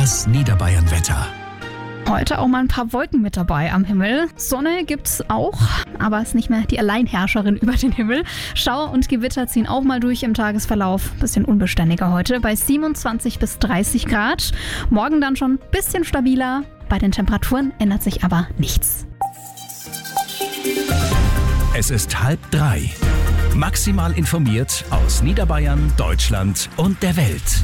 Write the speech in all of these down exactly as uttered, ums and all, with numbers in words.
Das Niederbayern-Wetter. Heute auch mal ein paar Wolken mit dabei am Himmel. Sonne gibt's auch, aber ist nicht mehr die Alleinherrscherin über den Himmel. Schauer und Gewitter ziehen auch mal durch im Tagesverlauf. Bisschen unbeständiger heute bei siebenundzwanzig bis dreißig Grad. Morgen dann schon ein bisschen stabiler. Bei den Temperaturen ändert sich aber nichts. Es ist halb drei. Maximal informiert aus Niederbayern, Deutschland und der Welt.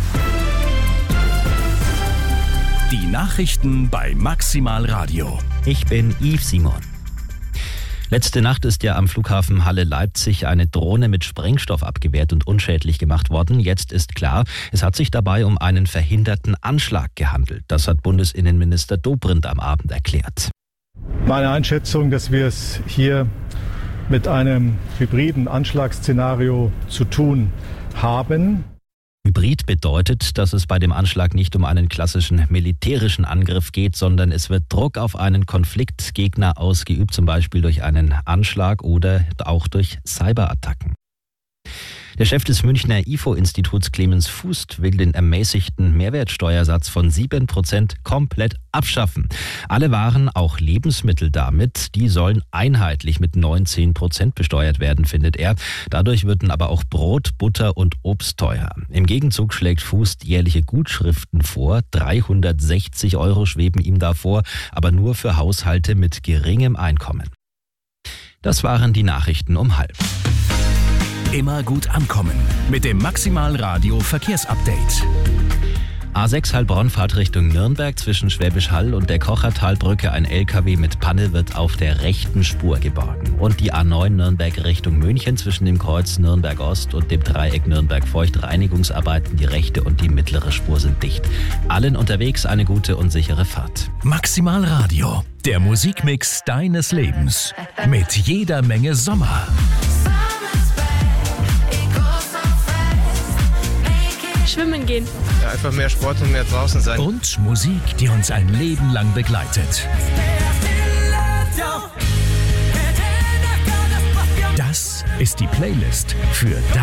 Die Nachrichten bei Maximal Radio. Ich bin Yves Simon. Letzte Nacht ist ja am Flughafen Halle-Leipzig eine Drohne mit Sprengstoff abgewehrt und unschädlich gemacht worden. Jetzt ist klar, es hat sich dabei um einen verhinderten Anschlag gehandelt. Das hat Bundesinnenminister Dobrindt am Abend erklärt. Meine Einschätzung, dass wir es hier mit einem hybriden Anschlagsszenario zu tun haben. Hybrid bedeutet, dass es bei dem Anschlag nicht um einen klassischen militärischen Angriff geht, sondern es wird Druck auf einen Konfliktgegner ausgeübt, zum Beispiel durch einen Anschlag oder auch durch Cyberattacken. Der Chef des Münchner I F O-Instituts Clemens Fuß will den ermäßigten Mehrwertsteuersatz von sieben Prozent komplett abschaffen. Alle Waren, auch Lebensmittel damit, die sollen einheitlich mit neunzehn Prozent besteuert werden, findet er. Dadurch würden aber auch Brot, Butter und Obst teuer. Im Gegenzug schlägt Fuß jährliche Gutschriften vor. dreihundertsechzig Euro schweben ihm da vor, aber nur für Haushalte mit geringem Einkommen. Das waren die Nachrichten um halb. Immer gut ankommen mit dem Maximal Radio Verkehrsupdate. A sechs Heilbronn Fahrt Richtung Nürnberg zwischen Schwäbisch Hall und der Kochertalbrücke. Ein L K W mit Panne wird auf der rechten Spur geborgen. Und die A neun Nürnberg Richtung München zwischen dem Kreuz Nürnberg Ost und dem Dreieck Nürnberg Feucht. Reinigungsarbeiten, die rechte und die mittlere Spur sind dicht. Allen unterwegs eine gute und sichere Fahrt. Maximal Radio, der Musikmix deines Lebens. Mit jeder Menge Sommer. Schwimmen gehen. Ja, einfach mehr Sport und mehr draußen sein. Und Musik, die uns ein Leben lang begleitet. Das ist die Playlist für